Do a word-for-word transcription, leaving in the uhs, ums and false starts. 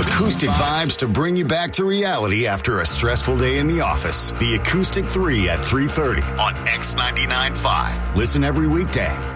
Acoustic vibes to bring you back to reality after a stressful day in the office. The Acoustic three at three thirty on X ninety-nine point five. Listen every weekday